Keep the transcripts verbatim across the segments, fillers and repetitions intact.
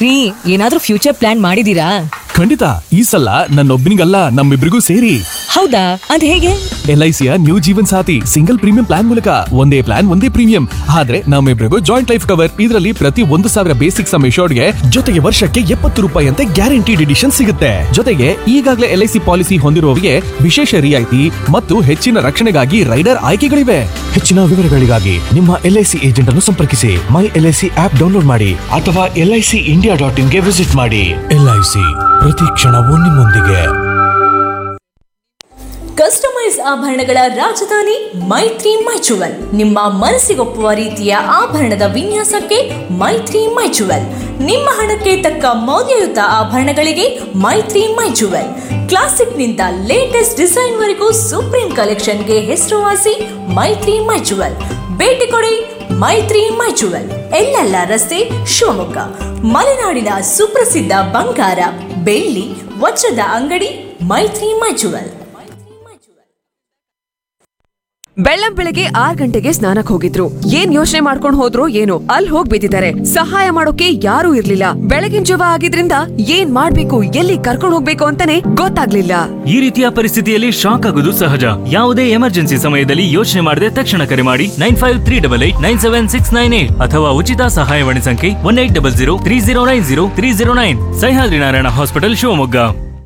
ರೀ, ಏನಾದ್ರೂ future plan ಮಾಡಿದೀರಾ? ಖಂಡಿತ. ಈ ಸಲ ನನ್ನೊಬ್ಬನಿಗಲ್ಲ, ನಮ್ಮಿಬ್ರಿಗೂ ಸೇರಿ. ಹೌದಾ? ಅದ್ ಹೇಗೆ? ಎಲ್ ಐ ಸಿಯ ನ್ಯೂ ಜೀವನ್ ಸಾಥಿ ಸಿಂಗಲ್ ಪ್ರೀಮಿಯಂ ಪ್ಲಾನ್ ಮೂಲಕ ಒಂದೇ ಪ್ಲಾನ್ ಒಂದೇ ಪ್ರೀಮಿಯಂ. ಆದ್ರೆ ನಮ್ಮಿಬ್ರಿಗೂ ಜಾಯಿಂಟ್ ಲೈಫ್ ಕವರ್. ಇದರಲ್ಲಿ ಪ್ರತಿ ಒಂದು ಸಾವಿರ ಬೇಸಿಕ್ ಸಮ್ ಗೆ ಜೊತೆಗೆ ವರ್ಷಕ್ಕೆ ಎಪ್ಪತ್ತು ರೂಪಾಯಿ ಅಂತೆ ಗ್ಯಾರಂಟಿಡ್ ಎಡಿಷನ್ ಸಿಗುತ್ತೆ. ಜೊತೆಗೆ ಈಗಾಗಲೇ ಎಲ್ ಐ ಸಿ ಪಾಲಿಸಿ ಹೊಂದಿರುವವರಿಗೆ ವಿಶೇಷ ರಿಯಾಯಿತಿ ಮತ್ತು ಹೆಚ್ಚಿನ ರಕ್ಷಣೆಗಾಗಿ ರೈಡರ್ ಆಯ್ಕೆಗಳಿವೆ. ಹೆಚ್ಚಿನ ವಿವರಗಳಿಗಾಗಿ ನಿಮ್ಮ ಎಲ್ ಐ ಸಿ ಏಜೆಂಟ್ ಅನ್ನು ಸಂಪರ್ಕಿಸಿ. ಮೈ L I C app download ಮಾಡಿ ಅಥವಾ L I C India dot ಇನ್ಗೆ visit ಮಾಡಿ. ಎಲ್ ಐ ಸಿ, ಪ್ರತಿ ಕ್ಷಣವೂ ನಿಮ್ಮೊಂದಿಗೆ. ಕಸ್ಟಮೈಸ್ ಆಭರಣಗಳ ರಾಜಧಾನಿ ಮೈತ್ರಿ ಮೈಚುವಲ್. ನಿಮ್ಮ ಮನಸ್ಸಿಗೊಪ್ಪುವ ರೀತಿಯ ಆಭರಣದ ವಿನ್ಯಾಸಕ್ಕೆ ಮೈತ್ರಿ ಮೈಚುವಲ್. ನಿಮ್ಮ ಹಣಕ್ಕೆ ತಕ್ಕ ಮೌಲ್ಯಯುತ ಆಭರಣಗಳಿಗೆ ಮೈತ್ರಿ ಮೈಚುವಲ್. ಕ್ಲಾಸಿಕ್ನಿಂದ ಲೇಟೆಸ್ಟ್ ಡಿಸೈನ್ ವರೆಗೂ ಸುಪ್ರೀಂ ಕಲೆಕ್ಷನ್ಗೆ ಹೆಸರುವಾಸಿ ಮೈತ್ರಿ ಮೈಚುವಲ್. ಭೇಟಿ ಕೊಡಿ ಮೈತ್ರಿ ಮೈಚುವಲ್, ಎಲ್ಲೆಲ್ಲ ರಸ್ತೆ, ಶಿವಮೊಗ್ಗ. ಮಲೆನಾಡಿನ ಸುಪ್ರಸಿದ್ಧ ಬಂಗಾರ, ಬೆಳ್ಳಿ, ವಜ್ರದ ಅಂಗಡಿ ಮೈತ್ರಿ ಮೈಚುವಲ್. ಬೆಳ್ಳಂ ಬೆಳಗ್ಗೆ ಆರ್ ಗಂಟೆಗೆ ಸ್ನಾನಕ್ ಹೋಗಿದ್ರು. ಏನ್ ಯೋಚನೆ ಮಾಡ್ಕೊಂಡ್ ಹೋದ್ರು ಏನೋ, ಅಲ್ಲಿ ಹೋಗ್ ಬಿದ್ದಿದ್ದಾರೆ. ಸಹಾಯ ಮಾಡೋಕೆ ಯಾರೂ ಇರ್ಲಿಲ್ಲ. ಬೆಳಗಿನ ಜವ ಆಗಿದ್ರಿಂದ ಏನ್ ಮಾಡ್ಬೇಕು, ಎಲ್ಲಿ ಕರ್ಕೊಂಡ್ ಹೋಗ್ಬೇಕು ಅಂತಾನೆ ಗೊತ್ತಾಗ್ಲಿಲ್ಲ. ಈ ರೀತಿಯ ಪರಿಸ್ಥಿತಿಯಲ್ಲಿ ಶಾಕ್ ಆಗೋದು ಸಹಜ. ಯಾವುದೇ ಎಮರ್ಜೆನ್ಸಿ ಸಮಯದಲ್ಲಿ ಯೋಚನೆ ಮಾಡದೆ ತಕ್ಷಣ ಕರೆ ಮಾಡಿ nine five three double eight nine seven six nine eight ಅಥವಾ ಉಚಿತ ಸಹಾಯವಾಣಿ ಸಂಖ್ಯೆ one eight double zero three zero nine zero three zero nine. Sahyadri Narayana hospital, Shivamogga.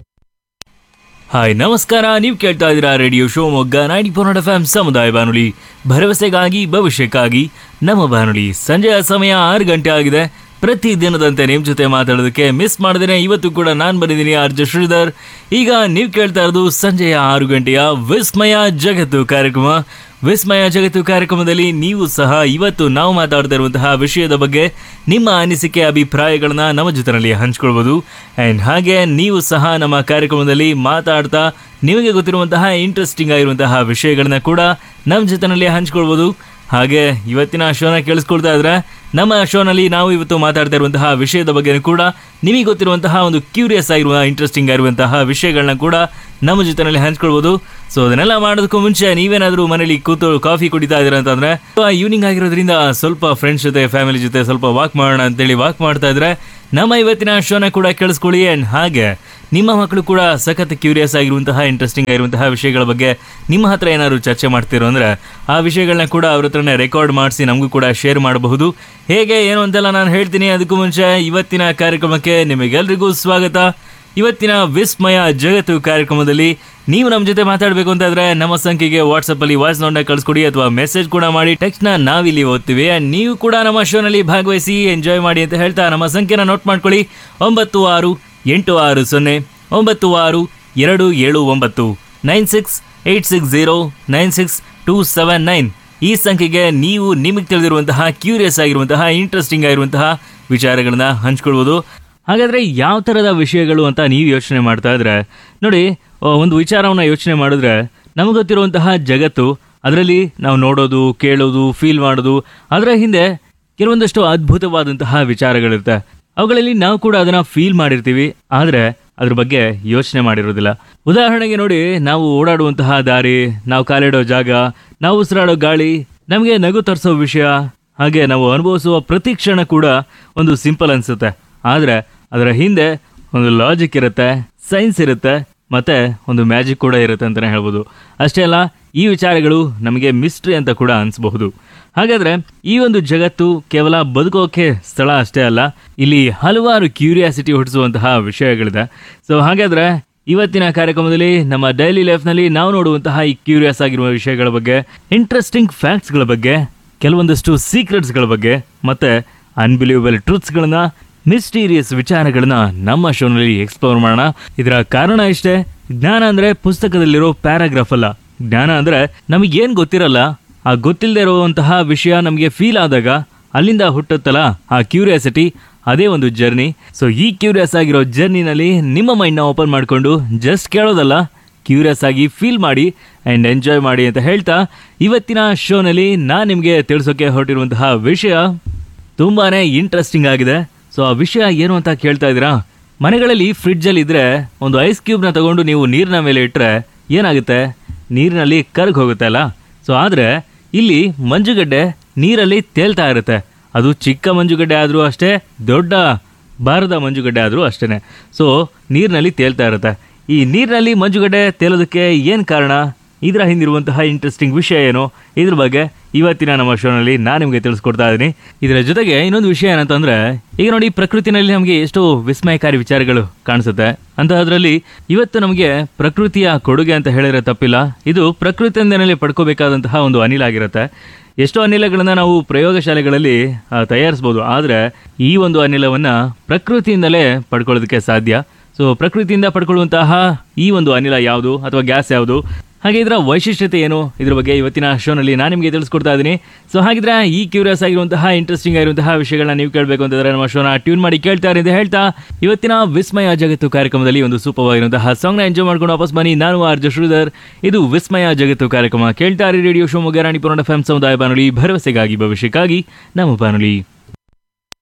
Hi, ನಮಸ್ಕಾರ. ನೀವು ಕೇಳ್ತಾ ಇದ್ದೀರಾ radio Shivamogga ninety four not F M ಸಮುದಾಯ ಬಾನುಲಿ, ಭರವಸೆಗಾಗಿ ಭವಿಷ್ಯಕ್ಕಾಗಿ ನಮ್ಮ ಬಾನುಲಿ. ಸಂಜೆಯ ಸಮಯ ಆರು ಗಂಟೆ ಆಗಿದೆ. ಪ್ರತಿ ದಿನದಂತೆ ನಿಮ್ಮ ಜೊತೆ ಮಾತಾಡೋದಕ್ಕೆ ಮಿಸ್ ಮಾಡಿದ್ರೆ ಇವತ್ತು ಕೂಡ ನಾನು ಬಂದಿದ್ದೀನಿ, ಆರ್ ಜೆ ಶ್ರೀಧರ್. ಈಗ ನೀವು ಕೇಳ್ತಾ ಇರೋದು ಸಂಜೆಯ ಆರು ಗಂಟೆಯ ವಿಸ್ಮಯ ಜಗತ್ತು ಕಾರ್ಯಕ್ರಮ. ವಿಸ್ಮಯ ಜಗತ್ತು ಕಾರ್ಯಕ್ರಮದಲ್ಲಿ ನೀವು ಸಹ ಇವತ್ತು ನಾವು ಮಾತಾಡ್ತಾ ಇರುವಂತಹ ವಿಷಯದ ಬಗ್ಗೆ ನಿಮ್ಮ ಅನಿಸಿಕೆ, ಅಭಿಪ್ರಾಯಗಳನ್ನ ನಮ್ಮ ಜೊತೆಯಲ್ಲಿ ಹಂಚ್ಕೊಳ್ಬೋದು. ಆ್ಯಂಡ್ ಹಾಗೆ ನೀವು ಸಹ ನಮ್ಮ ಕಾರ್ಯಕ್ರಮದಲ್ಲಿ ಮಾತಾಡ್ತಾ ನಿಮಗೆ ಗೊತ್ತಿರುವಂತಹ ಇಂಟ್ರೆಸ್ಟಿಂಗ್ ಆಗಿರುವಂತಹ ವಿಷಯಗಳನ್ನ ಕೂಡ ನಮ್ಮ ಜೊತೆಯಲ್ಲಿ ಹಂಚ್ಕೊಳ್ಬೋದು. ಹಾಗೆ ಇವತ್ತಿನ ಶೋನ ಕೇಳಿಸ್ಕೊಳ್ತಾ ಇದ್ರೆ ನಮ್ಮ ಶೋನಲ್ಲಿ ನಾವು ಇವತ್ತು ಮಾತಾಡ್ತಾ ಇರುವಂತಹ ವಿಷಯದ ಬಗ್ಗೆ ಕೂಡ ನಿಮಗೆ ಗೊತ್ತಿರುವಂತಹ ಒಂದು ಕ್ಯೂರಿಯಸ್ ಆಗಿರುವ ಇಂಟ್ರೆಸ್ಟಿಂಗ್ ಆಗಿರುವಂತಹ ವಿಷಯಗಳನ್ನ ಕೂಡ ನಮ್ಮ ಜೊತೆಯಲ್ಲಿ ಹಂಚ್ಕೊಳ್ಬೋದು. ಸೊ ಅದನ್ನೆಲ್ಲ ಮಾಡೋದಕ್ಕೂ ಮುಂಚೆ ನೀವೇನಾದರೂ ಮನೇಲಿ ಕೂತು ಕಾಫಿ ಕುಡಿತಾ ಇದ್ದೀರಾ ಅಂತಂದ್ರೆ, ಈವ್ನಿಂಗ್ ಆಗಿರೋದ್ರಿಂದ ಸ್ವಲ್ಪ ಫ್ರೆಂಡ್ಸ್ ಜೊತೆ, ಫ್ಯಾಮಿಲಿ ಜೊತೆ ಸ್ವಲ್ಪ ವಾಕ್ ಮಾಡೋಣ ಅಂತೇಳಿ ವಾಕ್ ಮಾಡ್ತಾ ಇದ್ರೆ ನಮ್ಮ ಇವತ್ತಿನ ಶೋನ ಕೂಡ ಕೇಳಿಸ್ಕೊಳ್ಳಿ. ಆ್ಯಂಡ್ ಹಾಗೆ ನಿಮ್ಮ ಮಕ್ಕಳು ಕೂಡ ಸಖತ್ ಕ್ಯೂರಿಯಸ್ ಆಗಿರುವಂತಹ ಇಂಟ್ರೆಸ್ಟಿಂಗ್ ಆಗಿರುವಂತಹ ವಿಷಯಗಳ ಬಗ್ಗೆ ನಿಮ್ಮ ಹತ್ರ ಏನಾದ್ರು ಚರ್ಚೆ ಮಾಡ್ತಿರೋ ಅಂದರೆ ಆ ವಿಷಯಗಳನ್ನ ಕೂಡ ಅವ್ರ ಹತ್ರನೇ ರೆಕಾರ್ಡ್ ಮಾಡಿಸಿ ನಮಗೂ ಕೂಡ ಶೇರ್ ಮಾಡಬಹುದು. ಹೇಗೆ ಏನು ಅಂತೆಲ್ಲ ನಾನು ಹೇಳ್ತೀನಿ. ಅದಕ್ಕೂ ಮುಂಚೆ ಇವತ್ತಿನ ಕಾರ್ಯಕ್ರಮಕ್ಕೆ ನಿಮಗೆಲ್ರಿಗೂ ಸ್ವಾಗತ. ಇವತ್ತಿನ ವಿಸ್ಮಯ ಜಗತ್ತು ಕಾರ್ಯಕ್ರಮದಲ್ಲಿ ನೀವು ನಮ್ಮ ಜೊತೆ ಮಾತಾಡಬೇಕು ಅಂತಾದ್ರೆ ನಮ್ಮ ಸಂಖ್ಯೆಗೆ ವಾಟ್ಸಪ್ಪಲ್ಲಿ ವಾಯ್ಸ್ ನೋಟ್ನ ಕಳಿಸ್ಕೊಡಿ ಅಥವಾ ಮೆಸೇಜ್ ಕೂಡ ಮಾಡಿ. ಟೆಕ್ಸ್ಟ್ನ ನಾವಿಲ್ಲಿ ಓದ್ತೀವಿ. ಆ್ಯಂಡ್ ನೀವು ಕೂಡ ನಮ್ಮ ಶೋನಲ್ಲಿ ಭಾಗವಹಿಸಿ ಎಂಜಾಯ್ ಮಾಡಿ ಅಂತ ಹೇಳ್ತಾ ನಮ್ಮ ಸಂಖ್ಯೆನ ನೋಟ್ ಮಾಡ್ಕೊಳ್ಳಿ. ಒಂಬತ್ತು ಆರು ಎಂಟು ಆರು ಸೊನ್ನೆ ಒಂಬತ್ತು ಆರು ಎರಡು ಏಳು ಒಂಬತ್ತು nine six eight six zero nine six two seven nine. ಈ ಸಂಖ್ಯೆಗೆ ನೀವು ನಿಮಗೆ ತಿಳಿದಿರುವಂತಹ ಕ್ಯೂರಿಯಸ್ ಆಗಿರುವಂತಹ ಇಂಟ್ರೆಸ್ಟಿಂಗ್ ಆಗಿರುವಂತಹ ವಿಚಾರಗಳನ್ನ ಹಂಚ್ಕೊಳ್ಬೋದು. ಹಾಗಾದರೆ ಯಾವ ಥರದ ವಿಷಯಗಳು ಅಂತ ನೀವು ಯೋಚನೆ ಮಾಡ್ತಾ ಇದ್ರೆ ನೋಡಿ, ಒಂದು ವಿಚಾರವನ್ನು ಯೋಚನೆ ಮಾಡಿದ್ರೆ ನಮಗೆ ಗೊತ್ತಿರುವಂತಹ ಜಗತ್ತು, ಅದರಲ್ಲಿ ನಾವು ನೋಡೋದು, ಕೇಳೋದು, ಫೀಲ್ ಮಾಡೋದು, ಅದರ ಹಿಂದೆ ಕೆಲವೊಂದಷ್ಟು ಅದ್ಭುತವಾದಂತಹ ವಿಚಾರಗಳಿರುತ್ತೆ. ಅವುಗಳಲ್ಲಿ ನಾವು ಕೂಡ ಅದನ್ನು ಫೀಲ್ ಮಾಡಿರ್ತೀವಿ, ಆದರೆ ಅದ್ರ ಬಗ್ಗೆ ಯೋಚನೆ ಮಾಡಿರೋದಿಲ್ಲ. ಉದಾಹರಣೆಗೆ ನೋಡಿ, ನಾವು ಓಡಾಡುವಂತಹ ದಾರಿ, ನಾವು ಕಾಲಿಡೋ ಜಾಗ, ನಾವು ಉಸಿರಾಡೋ ಗಾಳಿ, ನಮಗೆ ನಗು ತರಿಸೋ ವಿಷಯ, ಹಾಗೆ ನಾವು ಅನುಭವಿಸುವ ಪ್ರತಿ ಕ್ಷಣ ಕೂಡ ಒಂದು ಸಿಂಪಲ್ ಅನಿಸುತ್ತೆ. ಆದರೆ ಅದರ ಹಿಂದೆ ಒಂದು ಲಾಜಿಕ್ ಇರುತ್ತೆ, ಸೈನ್ಸ್ ಇರುತ್ತೆ, ಮತ್ತು ಒಂದು ಮ್ಯಾಜಿಕ್ ಕೂಡ ಇರುತ್ತೆ ಅಂತಲೇ ಹೇಳ್ಬೋದು. ಅಷ್ಟೇ ಅಲ್ಲ, ಈ ವಿಚಾರಗಳು ನಮಗೆ ಮಿಸ್ಟ್ರಿ ಅಂತ ಕೂಡ ಅನಿಸಬಹುದು. ಹಾಗಾದರೆ ಈ ಒಂದು ಜಗತ್ತು ಕೇವಲ ಬದುಕೋಕೆ ಸ್ಥಳ ಅಷ್ಟೇ ಅಲ್ಲ, ಇಲ್ಲಿ ಹಲವಾರು ಕ್ಯೂರಿಯಾಸಿಟಿ ಹುಟ್ಟಿಸುವಂತಹ ವಿಷಯಗಳಿದೆ. ಸೊ ಹಾಗಾದರೆ ಇವತ್ತಿನ ಕಾರ್ಯಕ್ರಮದಲ್ಲಿ ನಮ್ಮ ಡೈಲಿ ಲೈಫ್ನಲ್ಲಿ ನಾವು ನೋಡುವಂತಹ ಈ ಕ್ಯೂರಿಯಸ್ ಆಗಿರುವ ವಿಷಯಗಳ ಬಗ್ಗೆ, ಇಂಟ್ರೆಸ್ಟಿಂಗ್ ಫ್ಯಾಕ್ಟ್ಸ್ಗಳ ಬಗ್ಗೆ, ಕೆಲವೊಂದಷ್ಟು ಸೀಕ್ರೆಟ್ಸ್ಗಳ ಬಗ್ಗೆ, ಮತ್ತು ಅನ್ಬಿಲೀವಬಲ್ ಟ್ರೂತ್ಸ್ಗಳನ್ನ, ಮಿಸ್ಟೀರಿಯಸ್ ವಿಚಾರಗಳನ್ನ ನಮ್ಮ ಶೋನಲ್ಲಿ ಎಕ್ಸ್ಪ್ಲೋರ್ ಮಾಡೋಣ. ಇದರ ಕಾರಣ ಇಷ್ಟೇ, ಜ್ಞಾನ ಅಂದರೆ ಪುಸ್ತಕದಲ್ಲಿರೋ ಪ್ಯಾರಾಗ್ರಾಫ್ ಅಲ್ಲ. ಜ್ಞಾನ ಅಂದರೆ ನಮಗೇನು ಗೊತ್ತಿರಲ್ಲ, ಆ ಗೊತ್ತಿಲ್ಲದೆ ಇರುವಂತಹ ವಿಷಯ ನಮಗೆ ಫೀಲ್ ಆದಾಗ ಅಲ್ಲಿಂದ ಹುಟ್ಟುತ್ತಲ್ಲ ಆ ಕ್ಯೂರಿಯಾಸಿಟಿ, ಅದೇ ಒಂದು ಜರ್ನಿ. ಸೊ ಈ ಕ್ಯೂರಿಯಸ್ ಆಗಿರೋ ಜರ್ನಿನಲ್ಲಿ ನಿಮ್ಮ ಮೈಂಡ್ನ ಓಪನ್ ಮಾಡಿಕೊಂಡು ಜಸ್ಟ್ ಕೇಳೋದಲ್ಲ, ಕ್ಯೂರಿಯಸ್ ಆಗಿ ಫೀಲ್ ಮಾಡಿ ಆ್ಯಂಡ್ ಎಂಜಾಯ್ ಮಾಡಿ ಅಂತ ಹೇಳ್ತಾ ಇವತ್ತಿನ ಶೋನಲ್ಲಿ ನಾನು ನಿಮಗೆ ತಿಳಿಸೋಕೆ ಹೊರಟಿರುವಂತಹ ವಿಷಯ ತುಂಬಾ ಇಂಟ್ರೆಸ್ಟಿಂಗ್ ಆಗಿದೆ. ಸೊ ಆ ವಿಷಯ ಏನು ಅಂತ ಕೇಳ್ತಾ ಇದ್ದೀರಾ? ಮನೆಗಳಲ್ಲಿ ಫ್ರಿಡ್ಜಲ್ಲಿ ಇದ್ದರೆ ಒಂದು ಐಸ್ ಕ್ಯೂಬ್ನ ತಗೊಂಡು ನೀವು ನೀರಿನ ಮೇಲೆ ಇಟ್ಟರೆ ಏನಾಗುತ್ತೆ? ನೀರಿನಲ್ಲಿ ಕರಗಿ ಹೋಗುತ್ತೆ ಅಲ್ಲ. ಸೊ ಆದರೆ ಇಲ್ಲಿ ಮಂಜುಗಡ್ಡೆ ನೀರಲ್ಲಿ ತೇಲ್ತಾ ಇರುತ್ತೆ. ಅದು ಚಿಕ್ಕ ಮಂಜುಗಡ್ಡೆ ಆದರೂ ಅಷ್ಟೇ, ದೊಡ್ಡ ಬಾರದ ಮಂಜುಗಡ್ಡೆ ಆದರೂ ಅಷ್ಟೇ. ಸೊ ನೀರಿನಲ್ಲಿ ತೇಲ್ತಾ ಇರುತ್ತೆ. ಈ ನೀರಿನಲ್ಲಿ ಮಂಜುಗಡ್ಡೆ ತೇಲೋದಕ್ಕೆ ಏನು ಕಾರಣ, ಇದರ ಹಿಂದಿರುವಂತಹ ಇಂಟ್ರೆಸ್ಟಿಂಗ್ ವಿಷಯ ಏನು, ಇದ್ರ ಬಗ್ಗೆ ಇವತ್ತಿನ ನಮ್ಮ ಶೋನಲ್ಲಿ ನಾನು ನಿಮಗೆ ತಿಳಿಸ್ಕೊಡ್ತಾ ಇದ್ದೀನಿ. ಇದರ ಜೊತೆಗೆ ಇನ್ನೊಂದು ವಿಷಯ ಏನಂತಂದ್ರೆ, ಈಗ ನೋಡಿ ಪ್ರಕೃತಿನಲ್ಲಿ ನಮಗೆ ಎಷ್ಟೋ ವಿಸ್ಮಯಕಾರಿ ವಿಚಾರಗಳು ಕಾಣಿಸುತ್ತೆ. ಅಂತಹದ್ರಲ್ಲಿ ಇವತ್ತು ನಮಗೆ ಪ್ರಕೃತಿಯ ಕೊಡುಗೆ ಅಂತ ಹೇಳಿದ್ರೆ ತಪ್ಪಿಲ್ಲ. ಇದು ಪ್ರಕೃತಿಯಿಂದಲೇ ಪಡ್ಕೋಬೇಕಾದಂತಹ ಒಂದು ಅನಿಲ ಆಗಿರುತ್ತೆ. ಎಷ್ಟೋ ಅನಿಲಗಳನ್ನು ನಾವು ಪ್ರಯೋಗಶಾಲೆಗಳಲ್ಲಿ ತಯಾರಿಸ್ಬೋದು, ಆದರೆ ಈ ಒಂದು ಅನಿಲವನ್ನು ಪ್ರಕೃತಿಯಿಂದಲೇ ಪಡ್ಕೊಳ್ಳೋದಕ್ಕೆ ಸಾಧ್ಯ. ಸೊ ಪ್ರಕೃತಿಯಿಂದ ಪಡ್ಕೊಳ್ಳುವಂತಹ ಈ ಒಂದು ಅನಿಲ ಯಾವುದು ಅಥವಾ ಗ್ಯಾಸ್ ಯಾವುದು, ಹಾಗೆ ಇದರ ವೈಶಿಷ್ಟ್ಯತೆ ಏನು, ಇದ್ರ ಬಗ್ಗೆ ಇವತ್ತಿನ ಶೋನಲ್ಲಿ ನಾನು ನಿಮಗೆ ತಿಳಿಸ್ಕೊಡ್ತಾ ಇದ್ದೀನಿ. ಸೊ ಹಾಗಿದ್ರೆ ಈ ಕ್ಯೂರಿಯಸ್ ಆಗಿರುವಂತಹ ಇಂಟ್ರೆಸ್ಟಿಂಗ್ ಆಗಿರುವಂತಹ ವಿಷಯಗಳನ್ನ ನೀವು ಕೇಳಬೇಕು ಅಂತಂದ್ರೆ ನಮ್ಮ ಶೋನ ಟ್ಯೂನ್ ಮಾಡಿ ಕೇಳ್ತಾರೆ ಅಂತ ಹೇಳ್ತಾ ಇವತ್ತಿನ ವಿಸ್ಮಯ ಜಗತ್ತು ಕಾರ್ಯಕ್ರಮದಲ್ಲಿ ಒಂದು ಸೂಪರ್ ಆಗಿರುವಂತಹ ಸಾಂಗ್ನ ಎಂಜಾಯ್ ಮಾಡ್ಕೊಂಡು ವಾಪಸ್ ಬನ್ನಿ. ನಾನು ಆರ್ ಜೆ ಶ್ರೀಧರ್, ಇದು ವಿಸ್ಮಯ ಜಗತ್ತು ಕಾರ್ಯಕ್ರಮ. ಕೇಳ್ತಾರೆ radio Shivamogga Ranipura F M ಸಮುದಾಯ ಬಾನುಲಿ, ಭರವಸೆಗಾಗಿ ಭವಿಷ್ಯಕ್ಕಾಗಿ ನಮ್ಮ ಬಾನುಲಿ.